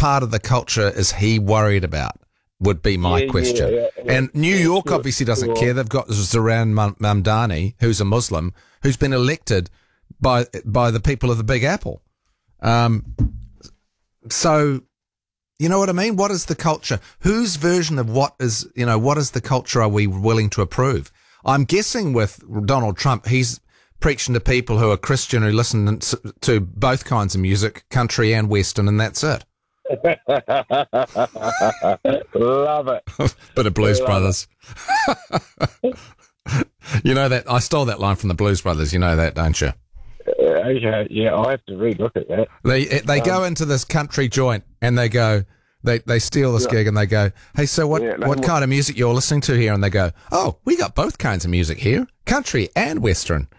part of the culture is he worried about? Would be my question. Yeah. And New York obviously doesn't care. They've got Zoran Mamdani, who's a Muslim, who's been elected by the people of the Big Apple. So, you know what I mean? What is the culture? Whose version of what is the culture are we willing to approve? I'm guessing with Donald Trump, he's preaching to people who are Christian, who listen to both kinds of music, country and Western, and that's it. Love it. Bit of Blues Brothers. You know that? I stole that line from the Blues Brothers. You know that, don't you? Yeah, I have to re-look at that. They go into this country joint and they go, they steal this gig and they go, hey, so what kind of music you're listening to here? And they go, oh, we got both kinds of music here, country and Western.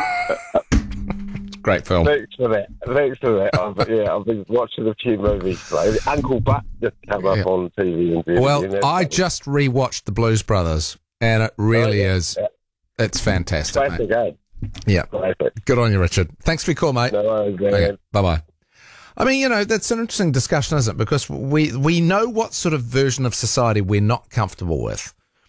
Great film. Thanks for that. I've been watching a few movies. Like Uncle Buck just come up on TV. Well, I just rewatched the Blues Brothers and it really is. Yeah. It's fantastic, classic, mate. Yeah. Classic. Good on you, Richard. Thanks for your call, mate. No worries, man. Okay. Bye-bye. I mean, that's an interesting discussion, isn't it? Because we know what sort of version of society we're not comfortable with.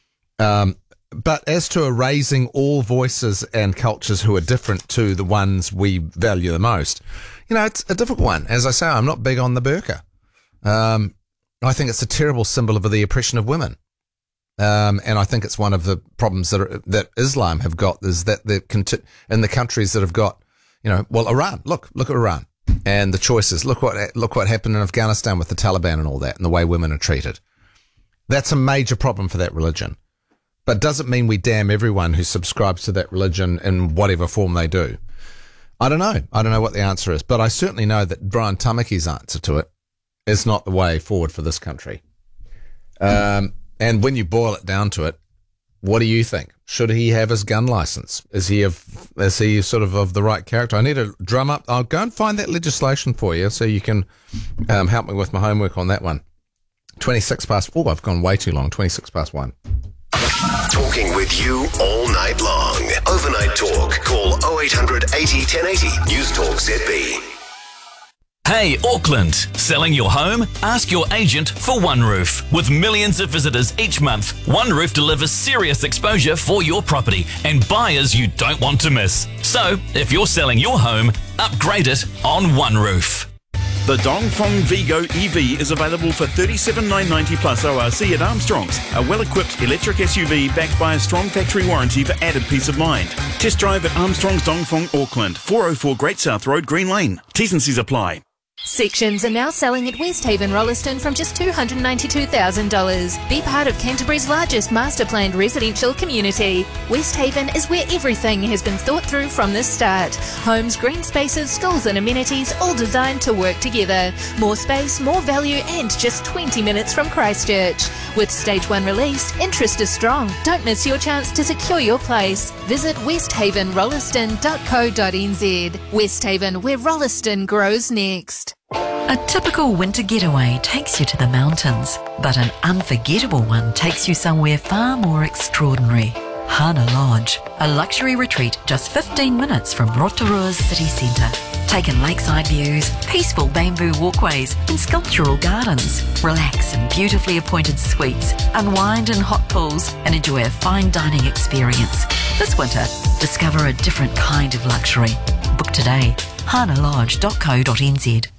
But as to erasing all voices and cultures who are different to the ones we value the most, it's a difficult one. As I say, I'm not big on the burqa. I think it's a terrible symbol of the oppression of women. And I think it's one of the problems that Islam have got is that in the countries that have got, Iran. Look at Iran and the choices. Look what happened in Afghanistan with the Taliban and all that, and the way women are treated. That's a major problem for that religion. But doesn't mean we damn everyone who subscribes to that religion in whatever form they do. I don't know. I don't know what the answer is, but I certainly know that Brian Tamaki's answer to it is not the way forward for this country. And when you boil it down to it, what do you think? Should he have his gun license? Is he sort of the right character? I need to drum up. I'll go and find that legislation for you so you can help me with my homework on that one. 26 past. Oh, I've gone way too long. 26 past 1. Talking with you all night long. Overnight talk. Call 0800 80 1080. News Talk ZB. Hey, Auckland, selling your home? Ask your agent for OneRoof. With millions of visitors each month, OneRoof delivers serious exposure for your property and buyers you don't want to miss. So, if you're selling your home, upgrade it on OneRoof. The Dongfeng Vigo EV is available for $37,990 plus ORC at Armstrong's, a well-equipped electric SUV backed by a strong factory warranty for added peace of mind. Test drive at Armstrong's Dongfeng, Auckland, 404 Great South Road, Green Lane. T's and C's apply. Sections are now selling at Westhaven Rolleston from just $292,000. Be part of Canterbury's largest master-planned residential community. Westhaven is where everything has been thought through from the start. Homes, green spaces, schools and amenities all designed to work together. More space, more value and just 20 minutes from Christchurch. With Stage 1 released, interest is strong. Don't miss your chance to secure your place. Visit westhavenrolleston.co.nz. Westhaven, where Rolleston grows next. A typical winter getaway takes you to the mountains, but an unforgettable one takes you somewhere far more extraordinary. Hana Lodge, a luxury retreat just 15 minutes from Rotorua's city centre. Take in lakeside views, peaceful bamboo walkways and sculptural gardens. Relax in beautifully appointed suites, unwind in hot pools and enjoy a fine dining experience. This winter, discover a different kind of luxury. Book today, hanalodge.co.nz.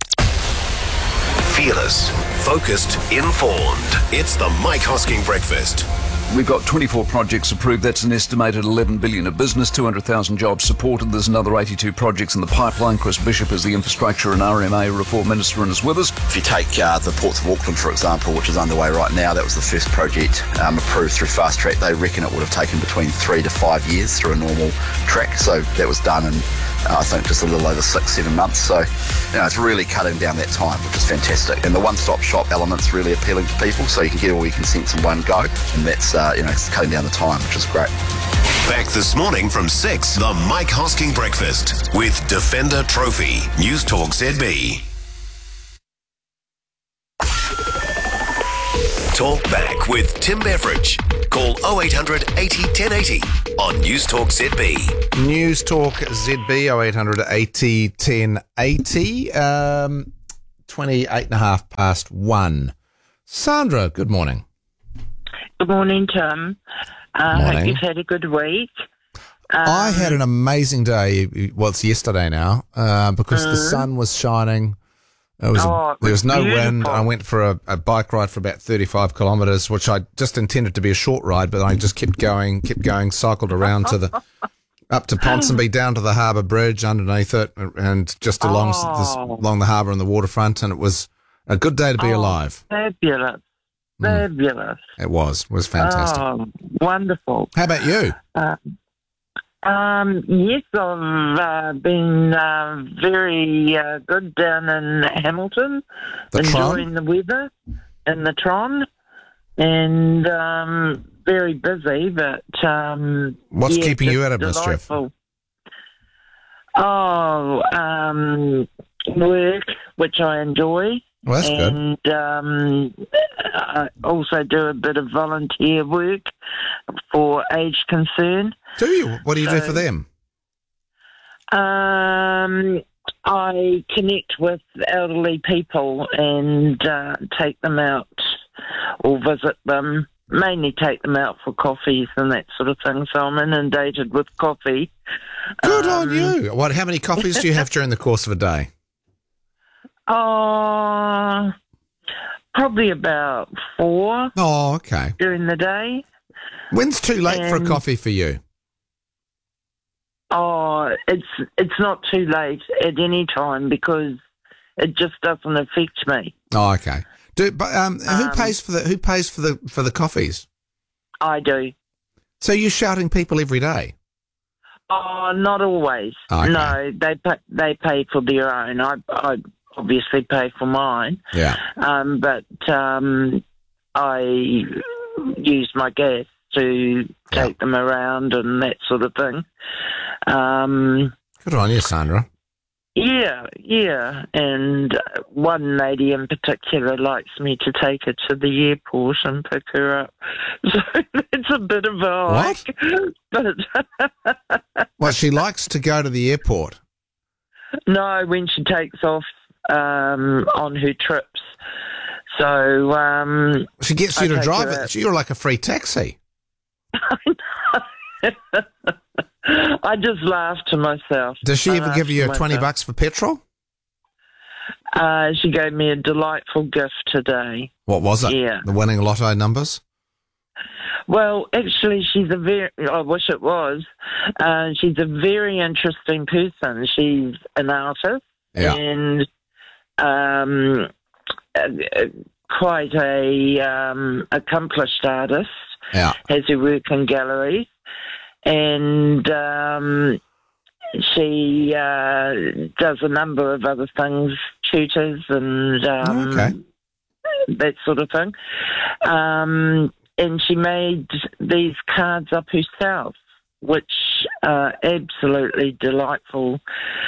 Fearless, focused, informed. It's the Mike Hosking Breakfast. We've got 24 projects approved. That's an estimated $11 billion of business, 200,000 jobs supported. There's another 82 projects in the pipeline. Chris Bishop is the Infrastructure and RMA Reform Minister and is with us. If you take the Ports of Auckland, for example, which is underway right now, that was the first project approved through Fast Track. They reckon it would have taken between 3 to 5 years through a normal track. So that was done in, I think, just a little over 6-7 months. So, it's really cutting down that time, which is fantastic. And the one-stop shop element's really appealing to people, so you can get all your consents in one go. And that's, it's cutting down the time, which is great. Back this morning from 6, the Mike Hosking Breakfast with Defender Trophy. News Talk ZB. Talk back with Tim Beveridge. Call 0800 80 1080 on News Talk ZB. News Talk ZB 0800 80 1080. 1:28 Sandra, good morning. Good morning, Tim. Morning. Hope you've had a good week. I had an amazing day. Well, it's yesterday now, because the sun was shining. There was no wind. I went for a bike ride for about 35 kilometres, which I just intended to be a short ride, but I just kept going, cycled around up to Ponsonby, down to the Harbour Bridge, underneath it, and just along the harbour and the waterfront, and it was a good day to be alive. Fabulous. Fabulous. It was fantastic. Oh, wonderful. How about you? Yes, I've been very good down in Hamilton, enjoying the weather in the Tron, and very busy, but what's keeping you out of mischief? Work, which I enjoy. Well, that's good. I also do a bit of volunteer work for Age Concern. Do you? What do you do for them? I connect with elderly people and take them out or visit them. Mainly take them out for coffees and that sort of thing. So I'm inundated with coffee. Good on you. How many coffees do you have during the course of a day? Probably about 4. Oh, okay. During the day. When's too late for a coffee for you? It's not too late at any time because it just doesn't affect me. Oh, okay. Who pays for the coffees? I do. So you're shouting people every day? Oh, not always. Okay. No, they pay for their own. I obviously pay for mine. Yeah. But I use my gas to take them around and that sort of thing. Good on you, Sandra. Yeah. And one lady in particular likes me to take her to the airport and pick her up. So it's a bit of a hike. But well, she likes to go to the airport. No, when she takes off on her trips. So she gets you to drive it. You're like a free taxi. I know. I just laugh to myself. Does she ever give you $20 for petrol? She gave me a delightful gift today. What was it? Yeah. The winning lotto numbers? Well, actually, I wish it was. She's a very interesting person. She's an artist and quite a accomplished artist. Yeah. Has her work in galleries. And she does a number of other things, tutors and that sort of thing. And she made these cards up herself, which are absolutely delightful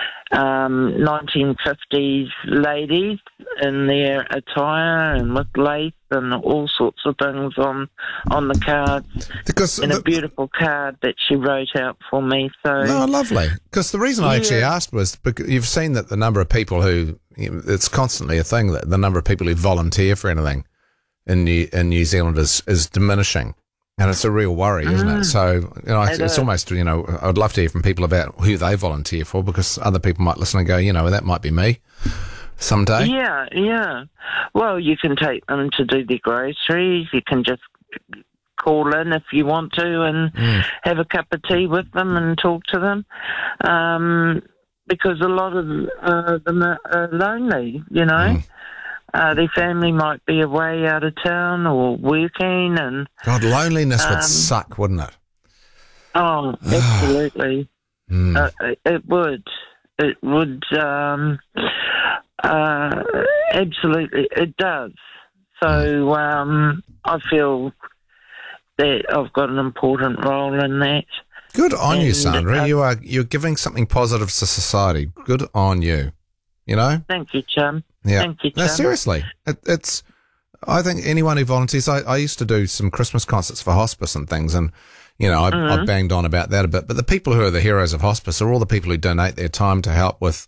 1950s ladies in their attire and with lace and all sorts of things on the cards. And a beautiful card that she wrote out for me. So lovely. Because the reason I actually asked was because you've seen that the number of people who, it's constantly a thing, that the number of people who volunteer for anything in New Zealand is diminishing. And it's a real worry, isn't it? So, it's almost, I'd love to hear from people about who they volunteer for, because other people might listen and go, that might be me someday. Yeah. Well, you can take them to do their groceries. You can just call in if you want to and have a cup of tea with them and talk to them. Because a lot of them are lonely, their family might be away out of town or working, and God, loneliness would suck, wouldn't it? Oh, absolutely. It would. It would. Absolutely, it does. So I feel that I've got an important role in that. Good on you, Sandra. You're giving something positive to society. Good on you. Thank you, Chum. Yeah. Thank you, Chum. No, seriously. I think anyone who volunteers, I used to do some Christmas concerts for hospice and things, and, I banged on about that a bit. But the people who are the heroes of hospice are all the people who donate their time to help with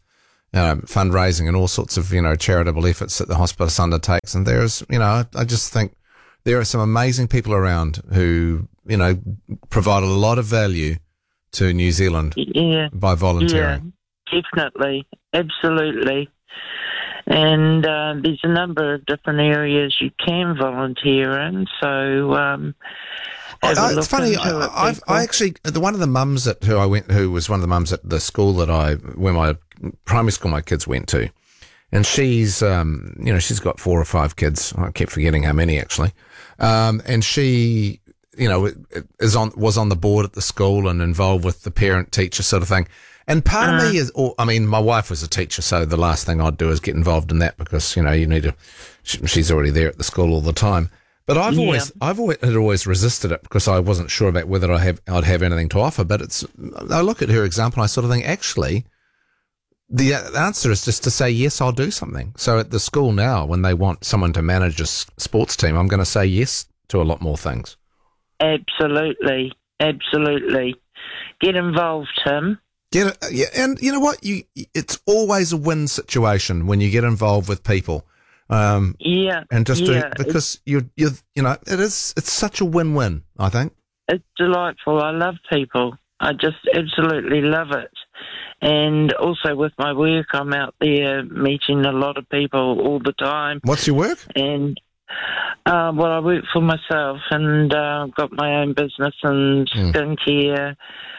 fundraising and all sorts of, charitable efforts that the hospice undertakes. And there's, I just think there are some amazing people around who, provide a lot of value to New Zealand by volunteering. Yeah, definitely. Absolutely. And there's a number of different areas you can volunteer in. So it's funny. I actually, one of the mums who was one of the mums at the school where my primary school my kids went to, and she's she's got 4 or 5 kids. I keep forgetting how many actually, and she was on the board at the school and involved with the parent teacher sort of thing. And part of me is, my wife was a teacher, so the last thing I'd do is get involved in that because, you need to, she's already there at the school all the time. But I've always resisted it because I wasn't sure about whether I'd have anything to offer. But I look at her example and I sort of think, actually, the answer is just to say, yes, I'll do something. So at the school now, when they want someone to manage a sports team, I'm going to say yes to a lot more things. Absolutely. Absolutely. Get involved, Tim. And you know what? It's always a win situation when you get involved with people. And just because it's such a win-win, I think. It's delightful. I love people. I just absolutely love it. And also with my work, I'm out there meeting a lot of people all the time. What's your work? And I work for myself and I've got my own business and skincare.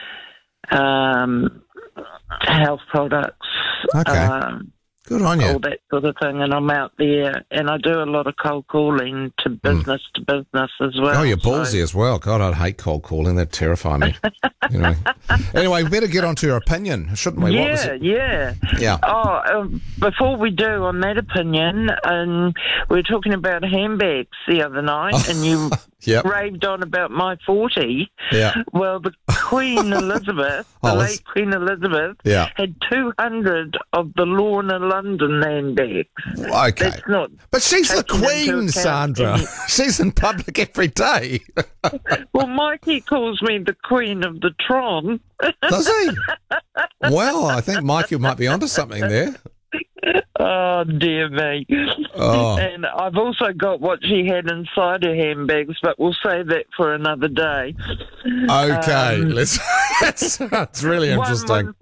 Health products. Okay. Good on you. All that sort of thing. And I'm out there and I do a lot of cold calling to business as well. Oh, you're ballsy as well. God, I'd hate cold calling. That'd terrify me. Anyway, we better get on to your opinion, shouldn't we? Yeah. Oh, before we do on that opinion, we were talking about handbags the other night and you raved on about my 40. Yeah. Well, the Queen Elizabeth, late Queen Elizabeth, had 200 of the Lorna London handbags. Okay. That's not but she's the Queen, Sandra. She's in public every day. Well, Mikey calls me the Queen of the Tron. Does he? Well, I think Mikey might be onto something there. Oh, dear me. Oh. And I've also got what she had inside her handbags, but we'll save that for another day. Okay, that's really interesting.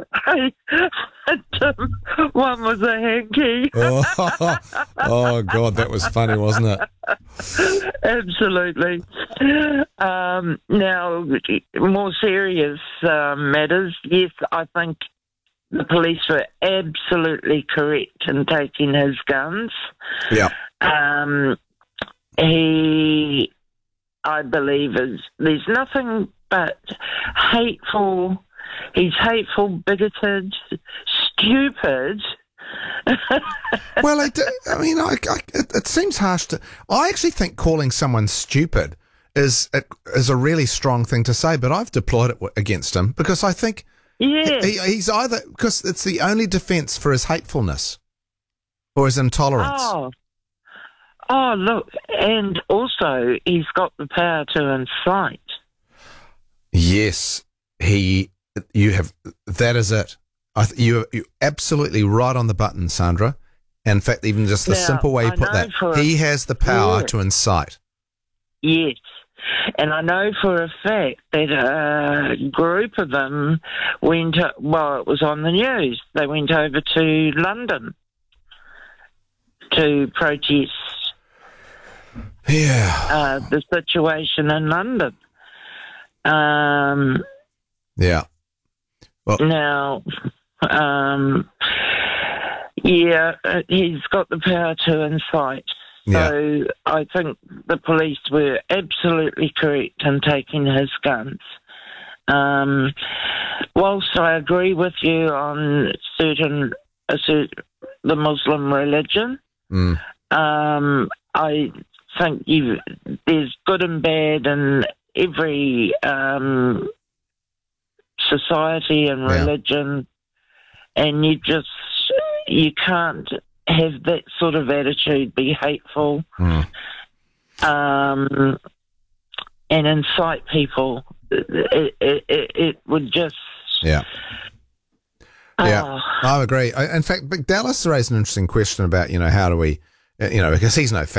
One was a hanky. Oh, God, that was funny, wasn't it? Absolutely. Now, more serious matters. Yes, I think the police were absolutely correct in taking his guns. Yeah. He, I believe, there's nothing but hateful. He's hateful, bigoted, stupid. Well, it seems harsh to. I actually think calling someone stupid is a really strong thing to say, but I've deployed it against him because I think. Yeah. He's either, because it's the only defence for his hatefulness or his intolerance. Oh, look, and also he's got the power to incite. Yes, you have, that is it. You're absolutely right on the button, Sandra. In fact, even just the simple way you put that, he has the power to incite. Yes. And I know for a fact that a group of them it was on the news. They went over to London to protest the situation in London. Yeah. Well, now, he's got the power to incite. So I think the police were absolutely correct in taking his guns. Whilst I agree with you on the Muslim religion, I think there's good and bad in every society and religion, and you can't have that sort of attitude, be hateful, and incite people. It would just Yeah, I agree. In fact, Dallas raised an interesting question about, how do we, because he's no